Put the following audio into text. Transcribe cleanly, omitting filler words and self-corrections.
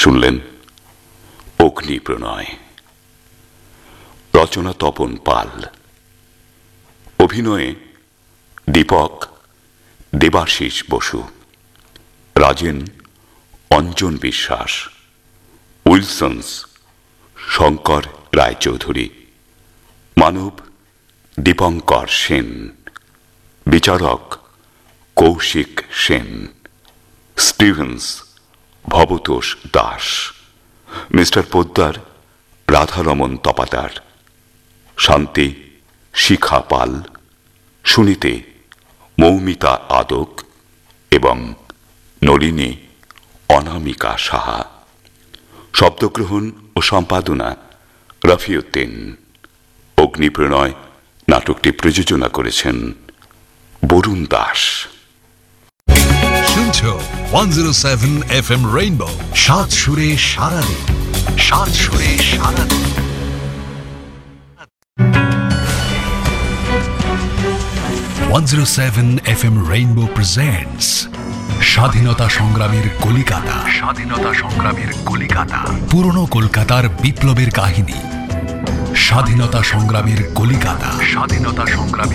শুনলেন অগ্নি প্রণয়, রচনা তপন পাল, অভিনয়ে দীপক দেবাশিস বসু, রাজেন অঞ্জন বিশ্বাস, উইলসন্স শঙ্কর রায়চৌধুরী, মানব দীপঙ্কর সেন, বিচারক কৌশিক সেন, স্টিভেন্স ভবতোষ দাস, মিস্টার পোদ্দার রাধারমন তপাদার, শান্তি শিখা পাল, সুনীতে মৌমিতা আদক এবং নলিনী অনামিকা সাহা। শব্দগ্রহণ ও সম্পাদনা রফিউদ্দিন। অগ্নিপ্রণয় নাটকটি প্রযোজনা করেছেন বরুণ দাস। শুনছো 107 FM রেইনবো, সাত সুরে সারাদিন, সাত সুরে সারাদিন। 107 FM রেইনবো প্রেজেন্টস স্বাধীনতা সংগ্রামের কলিকাতা, স্বাধীনতা সংগ্রামের কলিকাতা, পুরনো কলকাতার বিপ্লবের কাহিনী, স্বাধীনতা সংগ্রামের কলিকাতা, স্বাধীনতা সংগ্রামের